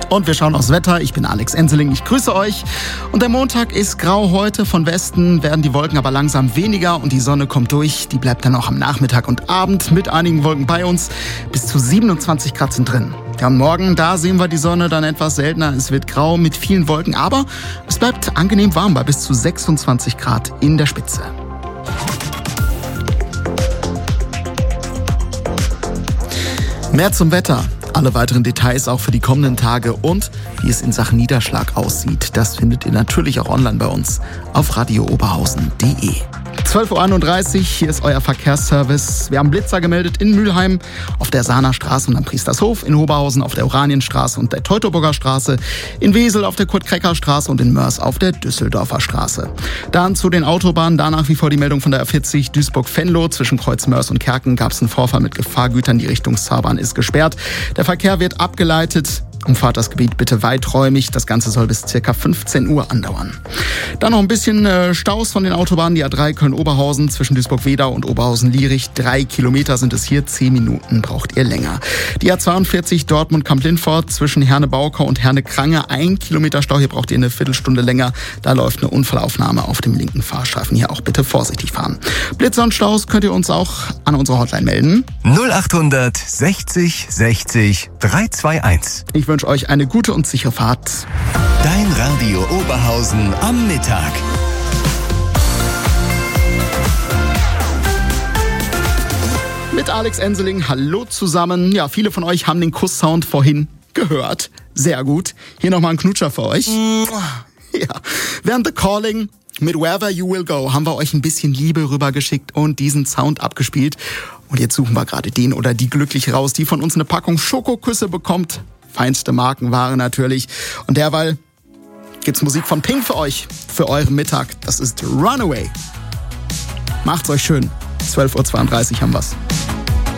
Und wir schauen aufs Wetter. Ich bin Alex Enseling, ich grüße euch. Und der Montag ist grau heute. Von Westen werden die Wolken aber langsam weniger und die Sonne kommt durch. Die bleibt dann auch am Nachmittag und Abend mit einigen Wolken bei uns. Bis zu 27 Grad sind drin. Ja, am Morgen, da sehen wir die Sonne dann etwas seltener. Es wird grau mit vielen Wolken, aber es bleibt angenehm warm bei bis zu 26 Grad in der Spitze. Mehr zum Wetter. Alle weiteren Details auch für die kommenden Tage und wie es in Sachen Niederschlag aussieht, das findet ihr natürlich auch online bei uns auf radiooberhausen.de. 12.31 Uhr, hier ist euer Verkehrsservice. Wir haben Blitzer gemeldet in Mülheim, auf der Sahner Straße und am Priestershof, in Oberhausen auf der Oranienstraße und der Teutoburger Straße, in Wesel auf der Kurt-Krecker-Straße und in Mörs auf der Düsseldorfer Straße. Dann zu den Autobahnen, da nach wie vor die Meldung von der R40 Duisburg-Venlo. Zwischen Kreuz Mörs und Kerken gab es einen Vorfall mit Gefahrgütern, die Richtungsfahrbahn ist gesperrt. Der Verkehr wird abgeleitet. Umfahrt das Gebiet bitte weiträumig. Das Ganze soll bis ca. 15 Uhr andauern. Dann noch ein bisschen Staus von den Autobahnen. Die A3 Köln-Oberhausen zwischen Duisburg-Wedau und Oberhausen-Lierich. 3 Kilometer sind es hier. 10 Minuten braucht ihr länger. Die A42 Dortmund-Kamp-Lindfort zwischen Herne-Baukau und Herne-Krange. 1 Kilometer Stau. Hier braucht ihr eine Viertelstunde länger. Da läuft eine Unfallaufnahme auf dem linken Fahrstreifen. Hier auch bitte vorsichtig fahren. Blitzer und Staus könnt ihr uns auch an unserer Hotline melden. 0800 60 60 321. Ich wünsche euch eine gute und sichere Fahrt. Dein Radio Oberhausen am Mittag. Mit Alex Enseling, hallo zusammen. Ja, viele von euch haben den Kusssound vorhin gehört. Sehr gut. Hier nochmal ein Knutscher für euch. Ja, während The Calling mit Wherever You Will Go haben wir euch ein bisschen Liebe rübergeschickt und diesen Sound abgespielt. Und jetzt suchen wir gerade den oder die glücklich raus, die von uns eine Packung Schokoküsse bekommt. Feinste Markenware natürlich. Und derweil gibt's Musik von Pink für euch, für euren Mittag. Das ist Runaway. Macht's euch schön. 12.32 Uhr haben wir's.